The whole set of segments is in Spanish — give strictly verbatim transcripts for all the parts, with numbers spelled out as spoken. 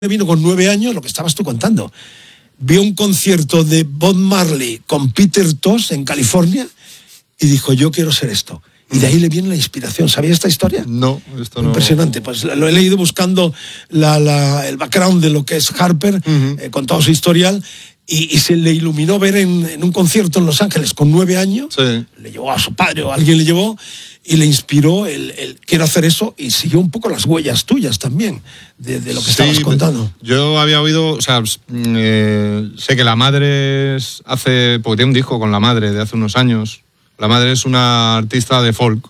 vino con nueve años, lo que estabas tú contando. Vio un concierto de Bob Marley con Peter Tosh en California y dijo, yo quiero ser esto. Y de ahí le viene la inspiración. ¿Sabía esta historia? No, esto no. Impresionante. Pues lo he leído buscando la, la, el background de lo que es Harper, uh-huh. eh, con todo su historial, y, y se le iluminó ver en, en un concierto en Los Ángeles con nueve años. Sí. Le llevó a su padre o alguien le llevó y le inspiró el, el quiero hacer eso, y siguió un poco las huellas tuyas también de, de lo que sí, estabas contando. Yo había oído, o sea, eh, sé que la madre hace, porque tiene un disco con la madre de hace unos años. La madre es una artista de folk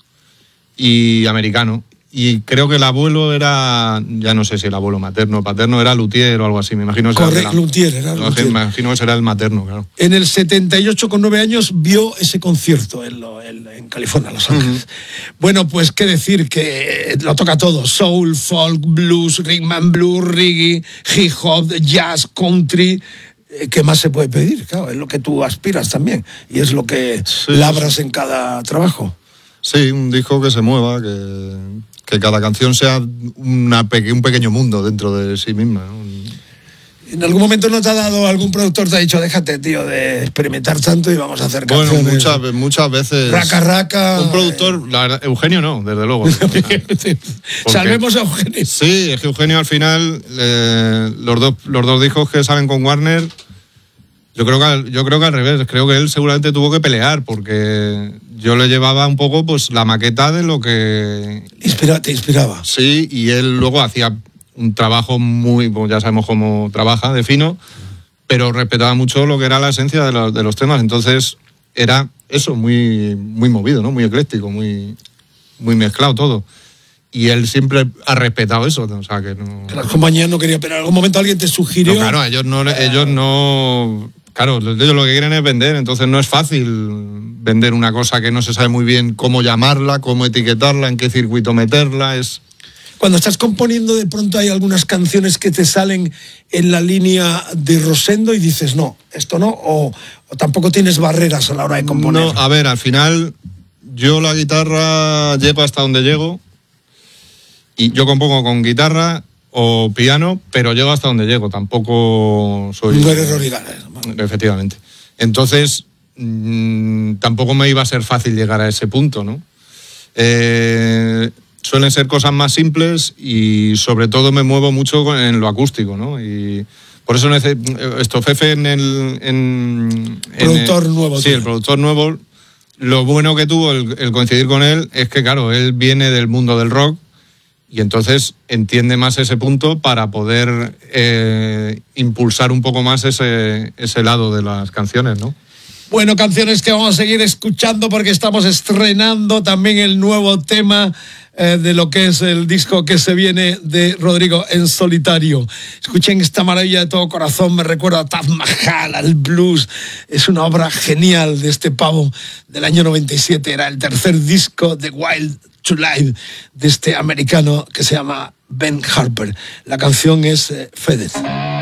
y americano. Y creo que el abuelo era, ya no sé si el abuelo materno o paterno, era luthier o algo así. Me imagino que Correcto, luthier, era luthier. Me imagino que será el materno, claro. En el setenta y ocho, con nueve años, vio ese concierto en, lo, en, en California, Los Ángeles. Uh-huh. Bueno, pues qué decir, que lo toca todo. Soul, folk, blues, rhythm and blues, reggae, hip hop, jazz, country. ¿Qué más se puede pedir? Claro, es lo que tú aspiras también. Y es lo que sí, labras en cada trabajo. Sí, un disco que se mueva, que... que cada canción sea una peque- un pequeño mundo dentro de sí misma, ¿no? ¿En algún momento no te ha dado algún productor, te ha dicho, déjate, tío, de experimentar tanto y vamos a hacer canciones? Bueno, muchas, muchas veces... Raca, raca... Un productor, la verdad, Eugenio no, desde luego. Porque, salvemos a Eugenio. Sí, es que Eugenio al final, eh, los, dos, los dos discos que salen con Warner, yo creo, que, yo creo que al revés, creo que él seguramente tuvo que pelear, porque yo le llevaba un poco pues la maqueta de lo que... Inspira, te inspiraba. Sí, y él luego hacía un trabajo muy, pues ya sabemos cómo trabaja, de fino, pero respetaba mucho lo que era la esencia de los, de los temas. Entonces era eso, muy, muy movido, ¿no? Muy ecléctico, muy, muy mezclado todo. Y él siempre ha respetado eso, o sea que no... Que las compañías no querían, pero en algún momento alguien te sugirió... No, claro, ellos no... Eh... ellos no Claro, ellos lo que quieren es vender, entonces no es fácil vender una cosa que no se sabe muy bien cómo llamarla, cómo etiquetarla, en qué circuito meterla, es... Cuando estás componiendo, de pronto hay algunas canciones que te salen en la línea de Rosendo y dices, no, esto no, o, o tampoco tienes barreras a la hora de componer. No, a ver, al final yo la guitarra llevo hasta donde llego y yo compongo con guitarra o piano, pero llego hasta donde llego, tampoco soy... No eres Rory Gallagher. Efectivamente. Entonces, mmm, tampoco me iba a ser fácil llegar a ese punto, ¿no? Eh, suelen ser cosas más simples y sobre todo me muevo mucho en lo acústico, ¿no? Y por eso esto, Fefe en el... En, productor en el, nuevo. Sí, tío. El productor nuevo. Lo bueno que tuvo el, el coincidir con él es que, claro, él viene del mundo del rock y entonces entiende más ese punto para poder eh, impulsar un poco más ese, ese lado de las canciones, ¿no? Bueno, canciones que vamos a seguir escuchando porque estamos estrenando también el nuevo tema eh, de lo que es el disco que se viene de Rodrigo en solitario. Escuchen esta maravilla de todo corazón, me recuerda a Taj Mahal, al blues. Es una obra genial de este pavo del año noventa y siete. Era el tercer disco de Wild to Live de este americano que se llama Ben Harper. La canción es eh, Fedez.